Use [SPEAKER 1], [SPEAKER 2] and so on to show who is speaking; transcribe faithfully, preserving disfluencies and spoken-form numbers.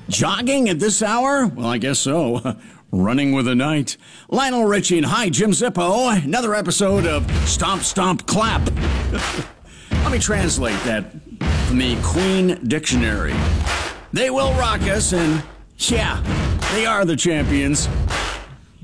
[SPEAKER 1] Jogging at this hour? Well, I guess so. Running with the night. Lionel Richie and hi, Jim Zippo. Another episode of Stomp, Stomp, Clap. Let me translate that from the Queen Dictionary. They will rock us, and yeah, they are the champions.